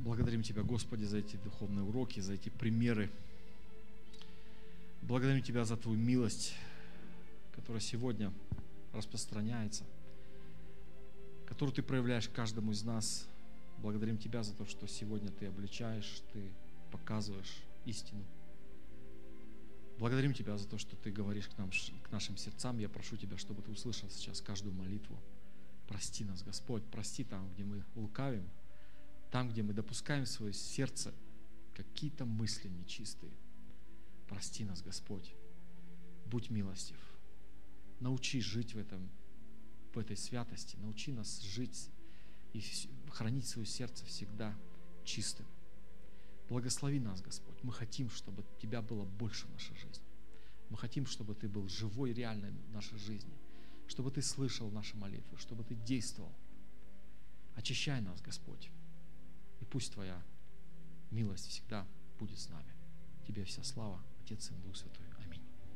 Благодарим Тебя, Господи, за эти духовные уроки, за эти примеры. Благодарим Тебя за Твою милость, которая сегодня распространяется, которую Ты проявляешь каждому из нас. Благодарим Тебя за то, что сегодня Ты обличаешь, Ты показываешь истину. Благодарим Тебя за то, что Ты говоришь к нашим сердцам. Я прошу Тебя, чтобы Ты услышал сейчас каждую молитву. Прости нас, Господь, прости там, где мы лукавим, там, где мы допускаем в свое сердце какие-то мысли нечистые. Прости нас, Господь. Будь милостив. Научи жить в этой святости. Научи нас жить и хранить свое сердце всегда чистым. Благослови нас, Господь. Мы хотим, чтобы Тебя было больше в нашей жизни. Мы хотим, чтобы Ты был живой и реальный в нашей жизни. Чтобы Ты слышал наши молитвы, чтобы Ты действовал. Очищай нас, Господь. И пусть Твоя милость всегда будет с нами. Тебе вся слава, Отец и Дух Святой.